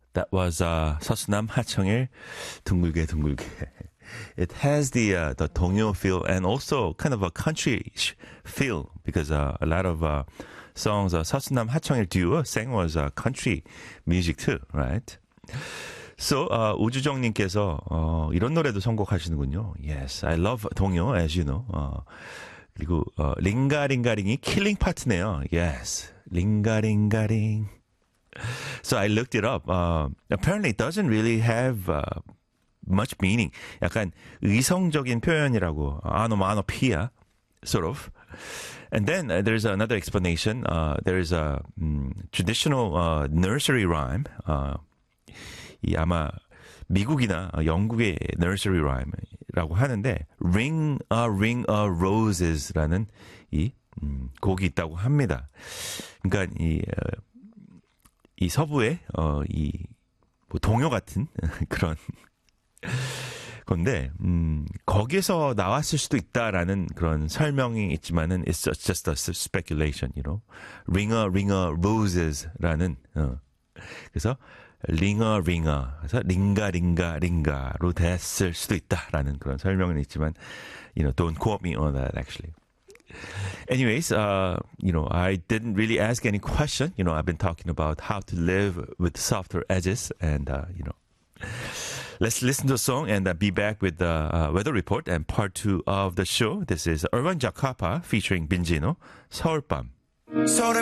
That was 서수남 하청일 둥글게 둥글게. It has the 동요 feel and also kind of a country feel because a lot of songs 서수남 하청일 duo sang was country music too, right? So 우주정님께서 이런 노래도 선곡하시는군요. Yes, I love 동요 as you know. 그리고 링가링가링이 킬링 파트네요. Yes, 링가링가링. So I looked it up. Apparently it doesn't really have much meaning. 약간 의성적인 표현이라고 아노마노피아 sort of. And then there's another explanation. There is a traditional nursery rhyme. 이 아마 미국이나 영국의 nursery rhyme라고 하는데 Ring a Roses라는 이 곡이 있다고 합니다. 그러니까 이 서부의 뭐 동요 같은 그런 건데 거기에서 나왔을 수도 있다라는 그런 설명이 있지만은 it's just a speculation, you know. Ring a Roses라는 그래서 링어 그래서 링가로 됐을 수도 있다라는 그런 설명은 있지만 you know, don't quote me on that actually. Anyways, you know, I didn't really ask any question. You know, I've been talking about how to live with softer edges and you know, let's listen to a song and be back with the weather report and part 2 of the show. This is Urban Jakarta featuring Binjino, 서울밤.